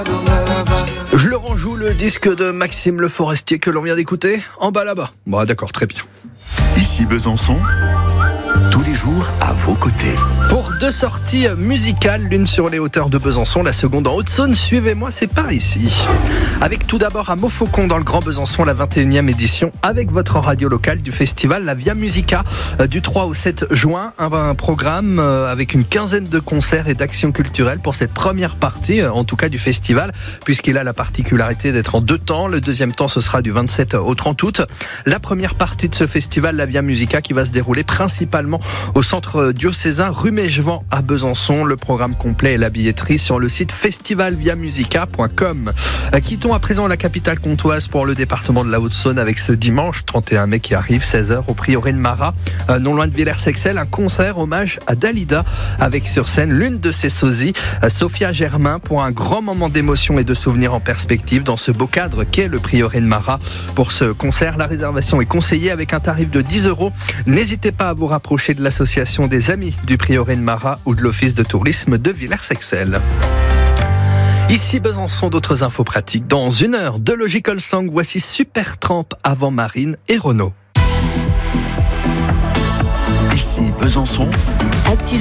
Je leur en joue le disque de Maxime Le Forestier que l'on vient d'écouter. En bas là-bas. Bon, d'accord, très bien. Ici Besançon, tous les jours à vos côtés. Pour deux sorties musicales, l'une sur les hauteurs de Besançon, la seconde en Haute-Saône. Suivez-moi, c'est par ici. Avec tout d'abord à Montfaucon dans le Grand Besançon, la 21e édition, avec votre radio locale du festival La Via Musica, du 3 au 7 juin. Un programme avec une quinzaine de concerts et d'actions culturelles pour cette première partie, en tout cas du festival, puisqu'il a la particularité d'être en deux temps. Le deuxième temps, ce sera du 27 au 30 août. La première partie de ce festival, La Via Musica, qui va se dérouler principalement au centre diocésain rue Mégevant à Besançon. Le programme complet et la billetterie sur le site festivalviamusica.com. Quittons à présent la capitale comtoise pour le département de la Haute-Saône avec ce dimanche 31 mai qui arrive, 16h au prieuré de Marat, non loin de Villers-Sexel, un concert hommage à Dalida avec sur scène l'une de ses sosies, Sophia Germain, pour un grand moment d'émotion et de souvenirs en perspective dans ce beau cadre qu'est le prieuré de Marat. Pour ce concert, la réservation est conseillée avec un tarif de 10 €. N'hésitez pas à vous rapprocher de l'association des Amis du prieuré de Marat ou de l'office de tourisme de Villers-Sexel. Ici Besançon, d'autres infos pratiques. Dans une heure de Logical Song, voici Supertramp avant Marine et Renaud. Ici Besançon.